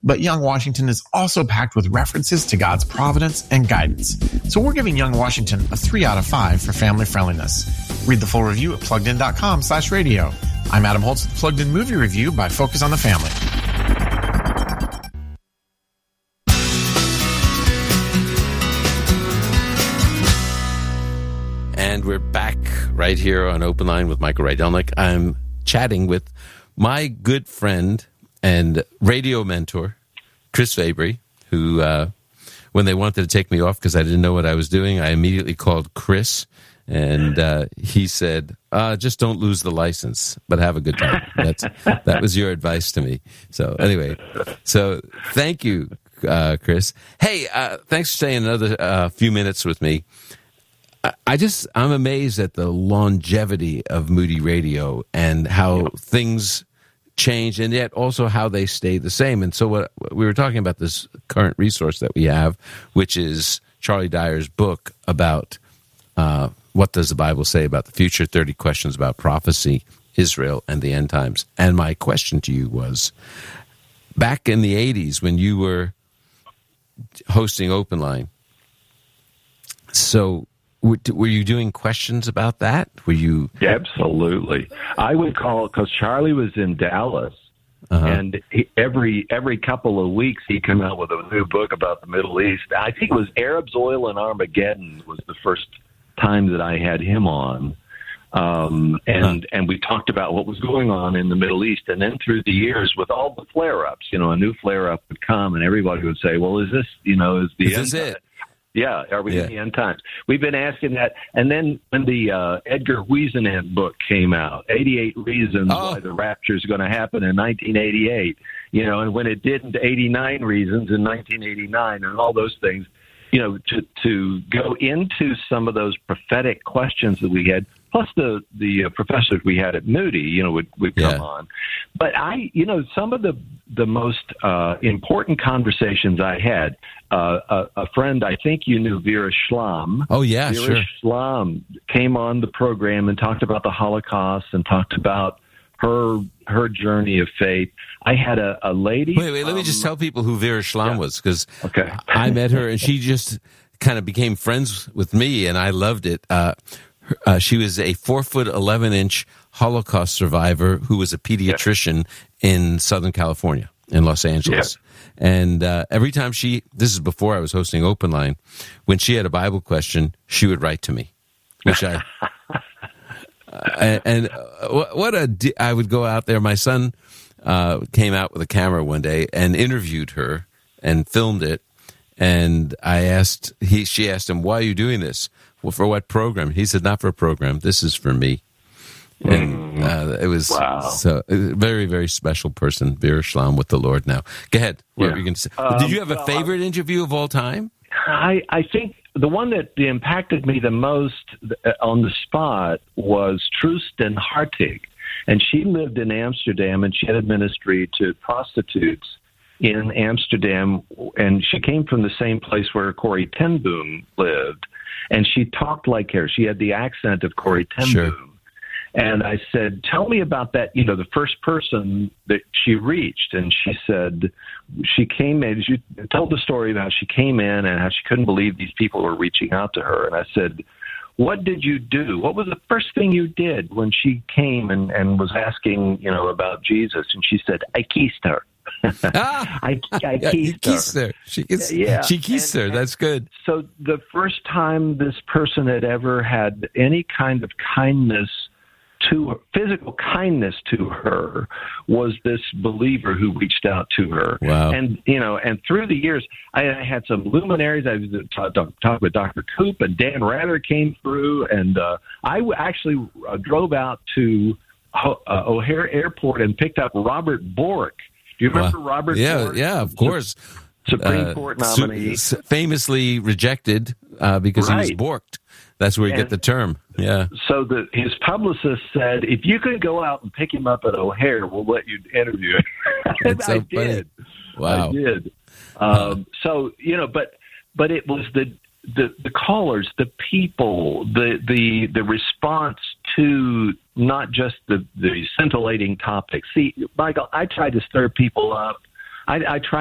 But Young Washington is also packed with references to God's providence and guidance. So we're giving Young Washington a 3 out of 5 for family friendliness. Read the full review at pluggedin.com/radio. I'm Adam Holtz with Plugged In Movie Review by Focus on the Family. And we're back right here on Open Line with Michael Rydelnik. I'm chatting with my good friend and radio mentor, Chris Fabry, who, when they wanted to take me off because I didn't know what I was doing, I immediately called Chris, and he said, just don't lose the license, but have a good time. That was your advice to me. So anyway, thank you, Chris. Hey, thanks for staying another few minutes with me. I'm amazed at the longevity of Moody Radio and how things change, and yet also how they stay the same. And so what we were talking about, this current resource that we have, which is Charlie Dyer's book about what does the Bible say about the future, 30 questions about prophecy, Israel, and the end times. And my question to you was, back in the 80s when you were hosting Open Line, so were you doing questions about that? Were you? Absolutely. I would call, because Charlie was in Dallas, and every couple of weeks he'd come out with a new book about the Middle East. I think it was Arabs, Oil, and Armageddon was the first time that I had him on. And we talked about what was going on in the Middle East. And then through the years, with all the flare-ups, a new flare-up would come, and everybody would say, well, is this, is this it? Yeah, are we in the end times? We've been asking that. And then when the Edgar Whisenant book came out, 88 Reasons Why the Rapture is going to happen in 1988, and when it didn't, 89 Reasons in 1989, and all those things, to go into some of those prophetic questions that we had, plus the professors we had at Moody, would come on. But some of the most important conversations I had, a friend, I think you knew, Vera Schlamm. Oh, yeah, Vera sure. Schlamm came on the program and talked about the Holocaust and talked about her journey of faith. I had a lady. Wait, let me just tell people who Vera Schlamm was, because I met her and she just kind of became friends with me, and I loved it. She was a 4'11" Holocaust survivor who was a pediatrician in Southern California, in Los Angeles. Yeah. And every time this is before I was hosting Open Line, when she had a Bible question, she would write to me, which I I would go out there. My son came out with a camera one day and interviewed her and filmed it. And she asked him, why are you doing this? Well, for what program? He said, not for a program. This is for me. And it was so a very, very special person, Vera Schlamm, with the Lord now. Go ahead. What were you going to say? Did you have a favorite interview of all time? I think the one that impacted me the most on the spot was Troosten Hartig. And she lived in Amsterdam, and she had a ministry to prostitutes in Amsterdam. And she came from the same place where Corrie ten Boom lived. And she talked like her. She had the accent of Corrie ten Boom. Sure. And I said, tell me about that, the first person that she reached. And she said, she came in, she told the story about how she came in and how she couldn't believe these people were reaching out to her. And I said, what did you do? What was the first thing you did when she came and was asking, about Jesus? And she said, I kissed her. I kissed her. She kissed her. That's good. So the first time this person had ever had any kind of kindness to her, physical kindness to her, was this believer who reached out to her. Wow. And, and through the years, I had some luminaries. I was talking with Dr. Koop, and Dan Rather came through, and I actually drove out to O'Hare Airport and picked up Robert Bork. Do you remember Robert Bork? Yeah, of course. Supreme Court nominee. Famously rejected because he was borked. That's where you get the term. Yeah. So his publicist said, if you could go out and pick him up at O'Hare, we'll let you interview him. And so I did. Wow. I did. So, but it was the callers, the people, the response to not just the scintillating topics. See, Michael, I try to stir people up. I try